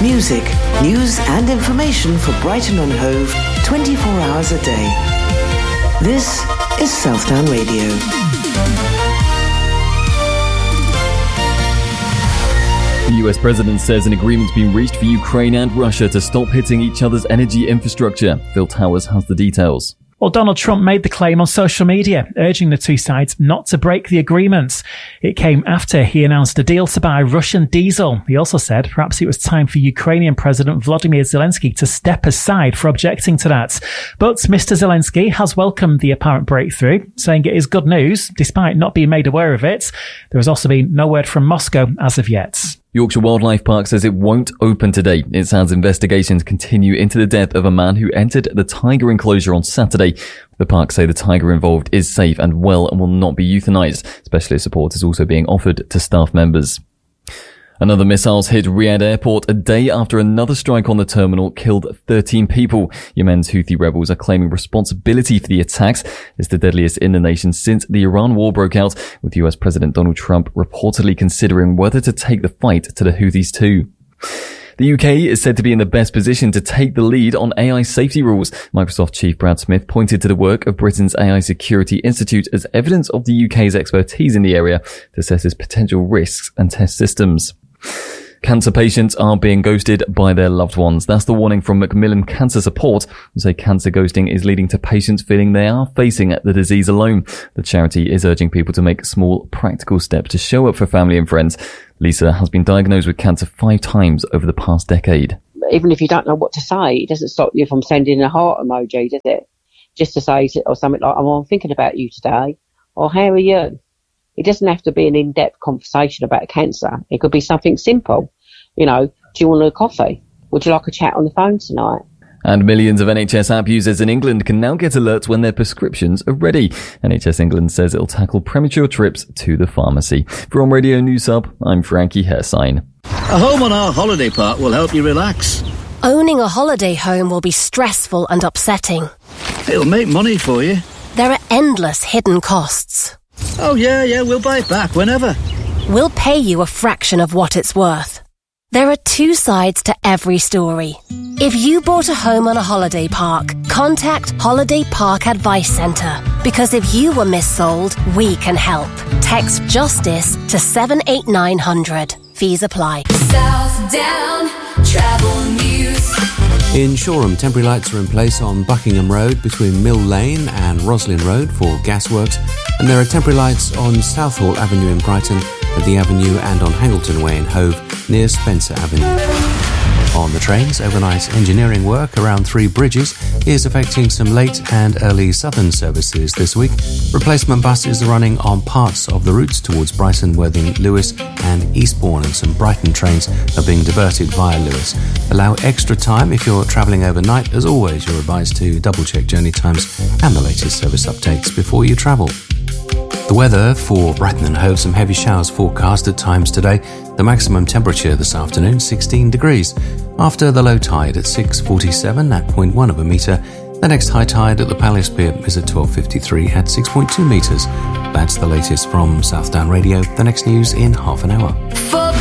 Music, news and information for Brighton and Hove 24 hours a day. This is Southdown Radio. The US president says an agreement's been reached for Ukraine and Russia to stop hitting each other's energy infrastructure. Phil Towers has the details. Well, Donald Trump made the claim on social media, urging the two sides not to break the agreements. It came after he announced a deal to buy Russian diesel. He also said perhaps it was time for Ukrainian President Volodymyr Zelensky to step aside for objecting to that. But Mr. Zelensky has welcomed the apparent breakthrough, saying it is good news, despite not being made aware of it. There has also been no word from Moscow as of yet. Yorkshire Wildlife Park says it won't open today. It says investigations continue into the death of a man who entered the tiger enclosure on Saturday. The park say the tiger involved is safe and well and will not be euthanized. Specialist support is also being offered to staff members. Another missiles hit Riyadh airport a day after another strike on the terminal killed 13 people. Yemen's Houthi rebels are claiming responsibility for the attacks. It's the deadliest in the nation since the Iran war broke out, with US President Donald Trump reportedly considering whether to take the fight to the Houthis too. The UK is said to be in the best position to take the lead on AI safety rules. Microsoft chief Brad Smith pointed to the work of Britain's AI Security Institute as evidence of the UK's expertise in the area to assess its potential risks and test systems. Cancer patients are being ghosted by their loved ones. That's the warning from Macmillan Cancer Support, who say cancer ghosting is leading to patients feeling they are facing the disease alone. The charity is urging people to make small, practical steps to show up for family and friends. Lisa has been diagnosed with cancer 5 times over the past decade. Even if you don't know what to say, it doesn't stop you from sending a heart emoji, does it? Just to say or something like, I'm thinking about you today, or how are you? It doesn't have to be an in-depth conversation about cancer. It could be something simple. You know, do you want a coffee? Would you like a chat on the phone tonight? And millions of NHS app users in England can now get alerts when their prescriptions are ready. NHS England says it'll tackle premature trips to the pharmacy. From Radio News Hub, I'm Frankie Hersign. A home on our holiday park will help you relax. Owning a holiday home will be stressful and upsetting. It'll make money for you. There are endless hidden costs. Oh, yeah, we'll buy it back whenever. We'll pay you a fraction of what it's worth. There are 2 sides to every story. If you bought a home on a holiday park, contact Holiday Park Advice Centre. Because if you were missold, we can help. Text JUSTICE to 78900. Fees apply. Southdown Travel News. In Shoreham, temporary lights are in place on Buckingham Road between Mill Lane and Roslin Road for gasworks, and there are temporary lights on Southall Avenue in Brighton, at the Avenue and on Hangleton Way in Hove near Spencer Avenue. On the trains, overnight engineering work around 3 bridges is affecting some late and early southern services this week. Replacement buses are running on parts of the routes towards Brighton, Worthing, Lewes and Eastbourne, and some Brighton trains are being diverted via Lewes. Allow extra time if you're travelling overnight. As always, you're advised to double-check journey times and the latest service updates before you travel. The weather for Brighton and Hove, some heavy showers forecast at times today. The maximum temperature this afternoon, 16 degrees. After the low tide at 6:47 at 0.1 of a metre, the next high tide at the Palace Pier is at 12:53 at 6.2 metres. That's the latest from Southdown Radio. The next news in half an hour.